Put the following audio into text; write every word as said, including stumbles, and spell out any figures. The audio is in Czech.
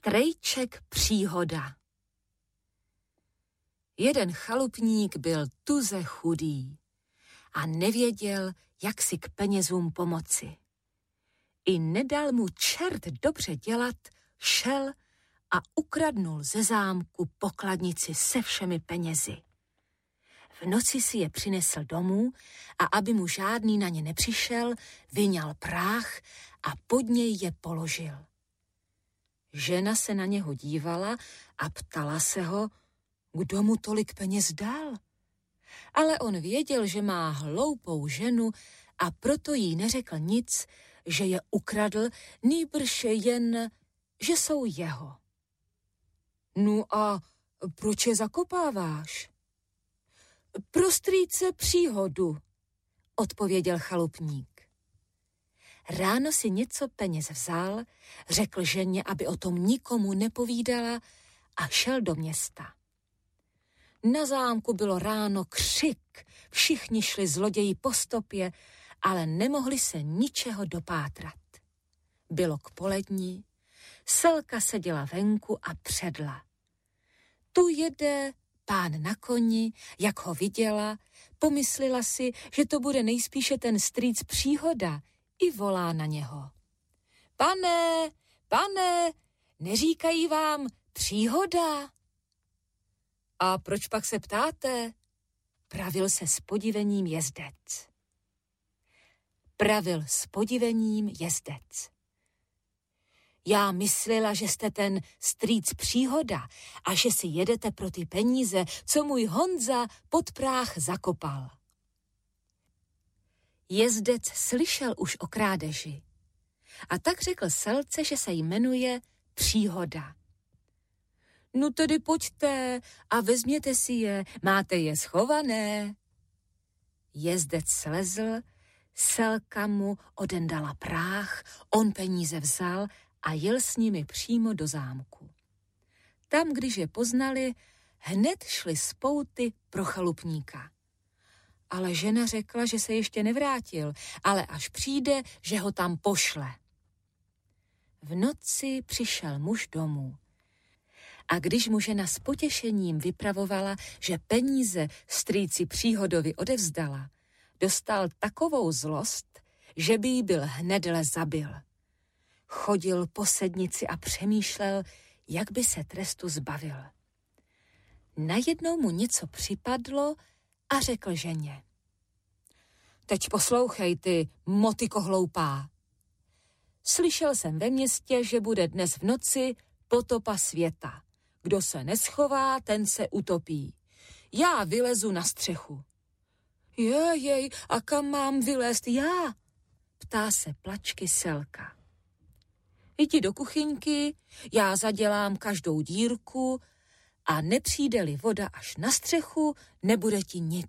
Strejček příhoda. Jeden chalupník byl tuze chudý a nevěděl, jak si k penězům pomoci. I nedal mu čert dobře dělat, šel a ukradnul ze zámku pokladnici se všemi penězi. V noci si je přinesl domů a aby mu žádný na ně nepřišel, vyňal práh a pod něj je položil. Žena se na něho dívala a ptala se ho, kdo mu tolik peněz dal. Ale on věděl, že má hloupou ženu a proto jí neřekl nic, že je ukradl, nýbrž jen, že jsou jeho. No a proč je zakopáváš? Pro strýce příhodu, odpověděl chalupník. Ráno si něco peněz vzal, řekl ženě, aby o tom nikomu nepovídala a šel do města. Na zámku bylo ráno křik, všichni šli zloději po stopě, ale nemohli se ničeho dopátrat. Bylo k poledni, Selka seděla venku a předla. Tu jede pán na koni, jak ho viděla, pomyslela si, že to bude nejspíše ten strýc Příhoda, i volá na něho. Pane, pane, neříkají vám Příhoda? A proč pak se ptáte? Pravil se s podivením jezdec. Pravil s podivením jezdec. Já myslela, že jste ten strýc Příhoda a že si jedete pro ty peníze, co můj Honza pod práh zakopal. Jezdec slyšel už o krádeži a tak řekl Selce, že se jmenuje Příhoda. No tedy pojďte a vezměte si je, máte je schované. Jezdec slezl, Selka mu odendala práh, on peníze vzal a jel s nimi přímo do zámku. Tam, když je poznali, hned šli z pouty pro chalupníka. Ale žena řekla, že se ještě nevrátil, ale až přijde, že ho tam pošle. V noci přišel muž domů. A když mu žena s potěšením vypravovala, že peníze strýci Příhodovi odevzdala, dostal takovou zlost, že by jí byl hnedle zabil. Chodil po sednici a přemýšlel, jak by se trestu zbavil. Najednou mu něco připadlo a řekl ženě. Teď poslouchej, ty motyko hloupá. Slyšel jsem ve městě, že bude dnes v noci potopa světa. Kdo se neschová, ten se utopí. Já vylezu na střechu. Jej, jej, a kam mám vylézt já? Ptá se plačky Selka. Jdi do kuchyňky, já zadělám každou dírku a nepřijde-li voda až na střechu, nebude ti nic.